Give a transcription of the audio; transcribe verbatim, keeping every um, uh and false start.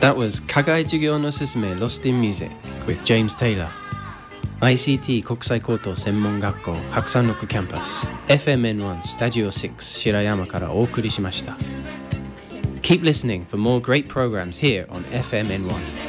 That was 課外授業のすすめ Lost in Music with James Taylor.アイシーティー 国際高等専門学校白山六キャンパス エフエムエヌワン スタジオシックス白山からお送りしました。Keep listening for more great programs here on エフエムエヌワン